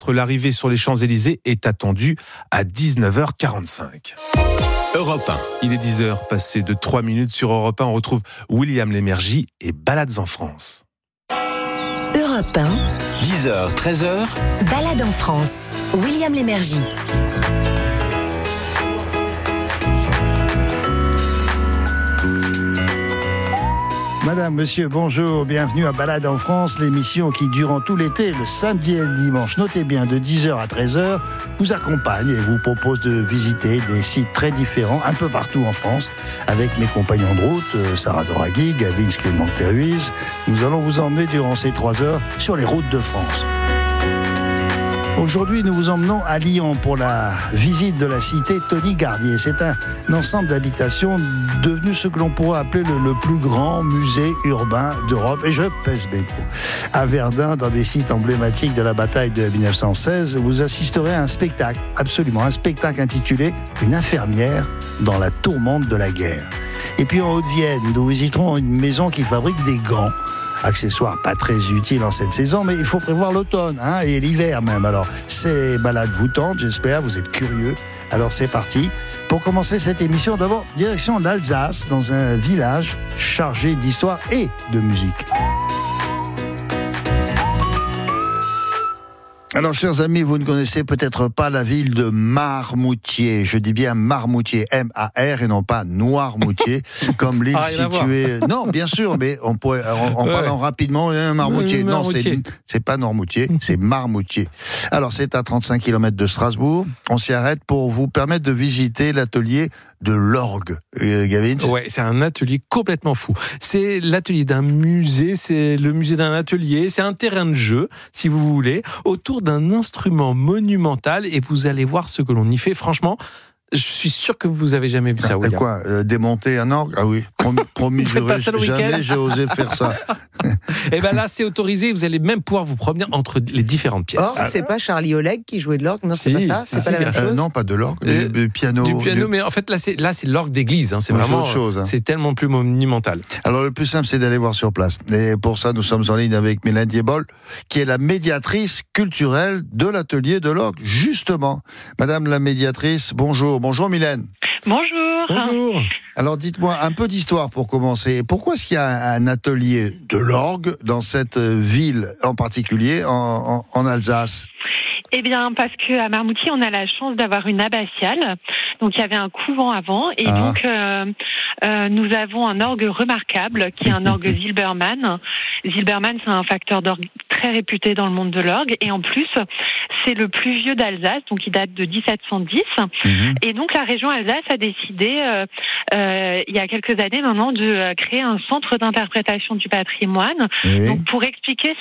L'arrivée sur les Champs-Élysées est attendue à 19h45. Europe 1. Il est 10h, passé de 3 minutes sur Europe 1. On retrouve William Lémergie et Balades en France. Europe 1. 10h, 13h. Balades en France. William Lémergie. Madame, monsieur, bonjour, bienvenue à Balades en France, l'émission qui, durant tout l'été, le samedi et le dimanche, notez bien, de 10h à 13h, vous accompagne et vous propose de visiter des sites très différents, un peu partout en France, avec mes compagnons de route, Sarah Doraghi, Gavin Clément-Ruiz. Nous allons vous emmener durant ces 3 heures sur les routes de France. Aujourd'hui, nous vous emmenons à Lyon pour la visite de la cité Tony Garnier. C'est un ensemble d'habitations devenu ce que l'on pourrait appeler le plus grand musée urbain d'Europe. Et je pèse mes mots. À Verdun, dans des sites emblématiques de la bataille de 1916, vous assisterez à un spectacle, absolument, un spectacle intitulé « Une infirmière dans la tourmente de la guerre ». Et puis en Haute-Vienne, nous visiterons une maison qui fabrique des gants. Accessoires pas très utiles en cette saison, mais il faut prévoir l'automne et l'hiver même. Alors, ces balades vous tentent, j'espère, vous êtes curieux. Alors c'est parti. Pour commencer cette émission, d'abord, direction l'Alsace, dans un village chargé d'histoire et de musique. Alors, chers amis, vous ne connaissez peut-être pas la ville de Marmoutier. Je dis bien Marmoutier, M-A-R, et non pas Noirmoutier, comme l'île située... Non, bien sûr, mais on pourrait, en parlant rapidement, Marmoutier. Non, c'est pas Noirmoutier, c'est Marmoutier. Alors, c'est à 35 km de Strasbourg. On s'y arrête pour vous permettre de visiter l'atelier de l'orgue. Gavin ? Ouais, c'est un atelier complètement fou. C'est l'atelier d'un musée, c'est le musée d'un atelier, c'est un terrain de jeu, si vous voulez, autour d'un instrument monumental, et vous allez voir ce que l'on y fait. Franchement, je suis sûr que vous avez jamais vu ça, William. Quoi, démonter un orgue ? Ah oui, promis, jamais j'ai osé faire ça. Et bien là, c'est autorisé. Vous allez même pouvoir vous promener entre les différentes pièces. Or, c'est pas Charlie Oleg qui jouait de l'orgue ? Non, c'est pas ça. C'est pas la même chose. Non, pas de l'orgue. Du piano. Du piano, mais en fait là, c'est l'orgue d'église. C'est vraiment autre chose. C'est tellement plus monumental. Alors le plus simple, c'est d'aller voir sur place. Et pour ça, nous sommes en ligne avec Mylène Diebol, qui est la médiatrice culturelle de l'atelier de l'orgue, justement. Madame la médiatrice, bonjour. Bonjour Mylène. Bonjour. Bonjour. Alors dites-moi un peu d'histoire pour commencer. Pourquoi est-ce qu'il y a un atelier de l'orgue dans cette ville en particulier, en Alsace ? Eh bien, parce qu'à Marmoutier, on a la chance d'avoir une abbatiale. Donc, il y avait un couvent avant. Et donc, nous avons un orgue remarquable, qui est un orgue Zilberman. Zilberman, c'est un facteur d'orgue très réputé dans le monde de l'orgue. Et en plus, c'est le plus vieux d'Alsace, donc il date de 1710. Et donc, la région Alsace a décidé, il y a quelques années maintenant, de créer un centre d'interprétation du patrimoine. Oui. Donc, pour expliquer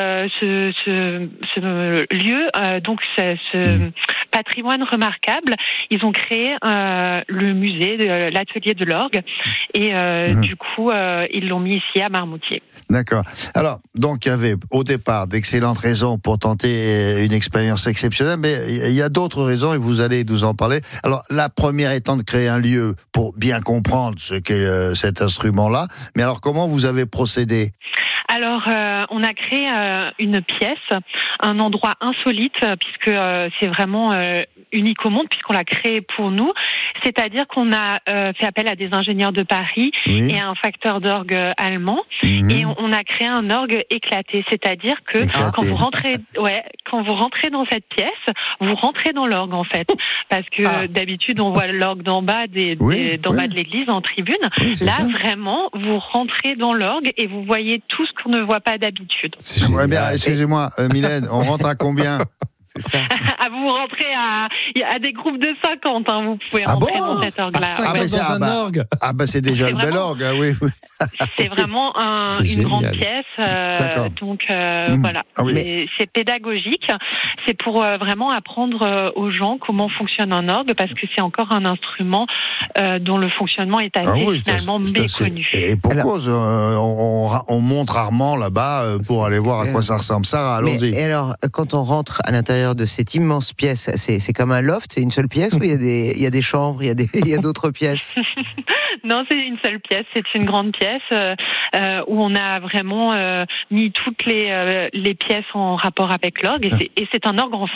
ce lieu, donc ce patrimoine remarquable, ils ont créé le musée, l'atelier de l'orgue, et du coup, ils l'ont mis ici à Marmoutier. D'accord. Alors, donc il y avait au départ d'excellentes raisons pour tenter une expérience exceptionnelle, mais il y a d'autres raisons et vous allez nous en parler. Alors, la première étant de créer un lieu pour bien comprendre ce qu'est cet instrument-là. Mais alors, comment vous avez procédé ? Alors, on a créé une pièce, un endroit insolite, puisque c'est vraiment unique au monde, puisqu'on l'a créé pour nous. C'est-à-dire qu'on a fait appel à des ingénieurs de Paris et à un facteur d'orgue allemand, et on a créé un orgue éclaté. C'est-à-dire que quand vous rentrez dans cette pièce, vous rentrez dans l'orgue en fait, parce que d'habitude on voit l'orgue d'en bas de l'église en tribune. Là, vraiment, vous rentrez dans l'orgue et vous voyez tout ce qu'on ne voit pas d'habitude. Bien, excusez-moi, Mylène, on rentre à combien ? C'est ça. Vous rentrez à des groupes de 50, vous pouvez rentrer dans cet orgue-là. C'est déjà le bel orgue, oui. C'est vraiment une grande pièce, donc voilà. C'est pédagogique, c'est pour vraiment apprendre aux gens comment fonctionne un orgue, parce que c'est encore un instrument dont le fonctionnement est assez finalement méconnu. Et pour cause, on monte rarement là-bas pour aller voir à quoi ça ressemble. Sarah, allons-y. Et alors, quand on rentre à l'intérieur de cette immense pièce, c'est comme un loft, c'est une seule pièce ou il y a des chambres, il y a d'autres pièces? Non, c'est une seule pièce, c'est une grande pièce où on a vraiment mis toutes les pièces en rapport avec l'orgue, et c'est un orgue en